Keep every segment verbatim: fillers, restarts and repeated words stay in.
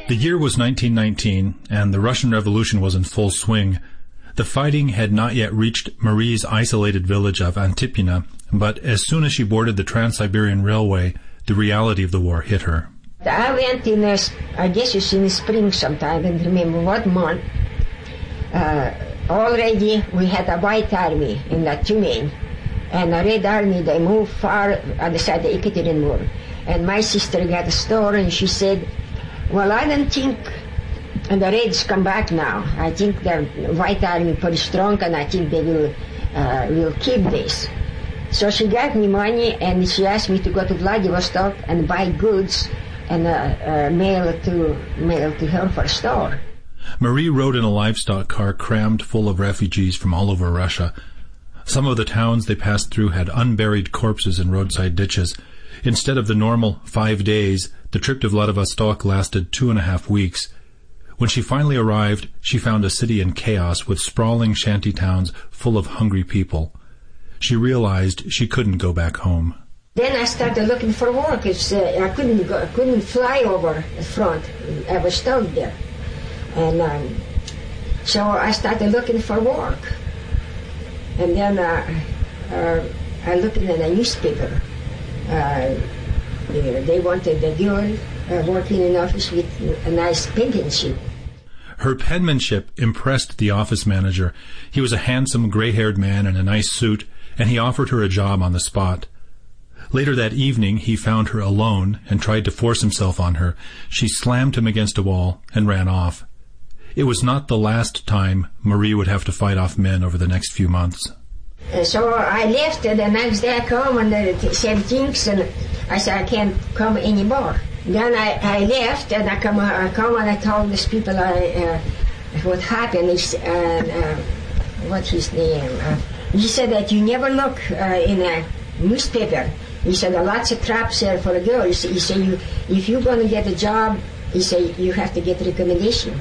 The year was nineteen nineteen, and the Russian Revolution was in full swing. The fighting had not yet reached Marie's isolated village of Antipina, but as soon as she boarded the Trans-Siberian Railway, the reality of the war hit her. I went in, a, I guess it's in the spring sometime, I don't remember what month. Uh, already we had a white army in that Tumen, and a red army, they moved far on the side of Ekaterinburg. And my sister got a store, and she said, well, I don't think the Reds come back now. I think the White Army pretty strong, and I think they will uh, will keep this. So she got me money, and she asked me to go to Vladivostok and buy goods and uh, uh, mail to mail to her for a store. Marie rode in a livestock car crammed full of refugees from all over Russia. Some of the towns they passed through had unburied corpses in roadside ditches. Instead of the normal five days, the trip to Vladivostok lasted two and a half weeks. When she finally arrived, she found a city in chaos with sprawling shanty towns full of hungry people. She realized she couldn't go back home. Then I started looking for work. It's, uh, I couldn't go, I couldn't fly over the front. I was stuck there. And um, so I started looking for work. And then uh, uh, I looked in a newspaper. Uh, they wanted a girl uh, working in office with a nice penmanship. Her penmanship impressed the office manager. He was a handsome, gray-haired man in a nice suit, and he offered her a job on the spot. Later that evening, he found her alone and tried to force himself on her. She slammed him against a wall and ran off. It was not the last time Marie would have to fight off men over the next few months. Uh, so I left, and the next day I come and uh, said things, and I said I can't come anymore. Then I, I left, and I come, I come and I told these people I, uh, what happened. Is, uh, uh, what's his name? Uh, he said that you never look uh, in a newspaper. He said there are lots of traps there for a girl. He said, he said you, if you're going to get a job, he said you have to get recommendation.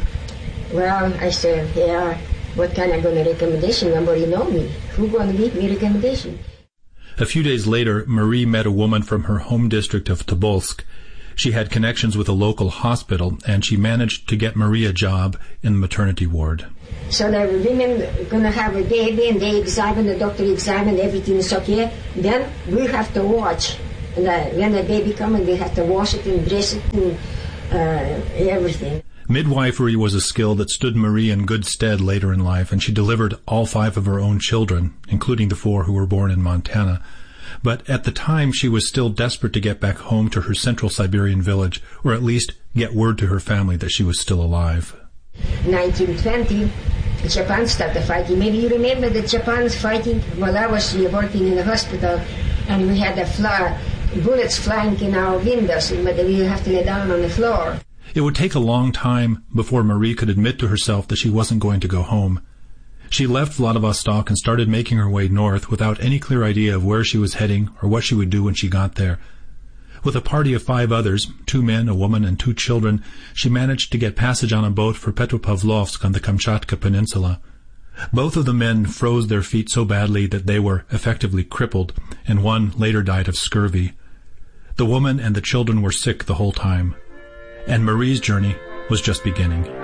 Well, I said, yeah. What kind of going to recommendation? Nobody know me. Who going to give me recommendation? A few days later, Marie met a woman from her home district of Tobolsk. She had connections with a local hospital, and she managed to get Marie a job in the maternity ward. So the women are going to have a baby, and they examine, the doctor examine, everything is okay. Then we have to watch. And uh, when the baby comes, we have to wash it and dress it and uh, everything. Midwifery was a skill that stood Marie in good stead later in life, and she delivered all five of her own children, including the four who were born in Montana. But at the time, she was still desperate to get back home to her central Siberian village, or at least get word to her family that she was still alive. nineteen twenty, Japan started fighting. Maybe you remember that Japan's fighting? Well, I was working in the hospital, and we had a fly, bullets flying in our windows, but we have to lay down on the floor. It would take a long time before Marie could admit to herself that she wasn't going to go home. She left Vladivostok and started making her way north without any clear idea of where she was heading or what she would do when she got there. With a party of five others, two men, a woman, and two children, she managed to get passage on a boat for Petropavlovsk on the Kamchatka Peninsula. Both of the men froze their feet so badly that they were effectively crippled, and one later died of scurvy. The woman and the children were sick the whole time. And Marie's journey was just beginning.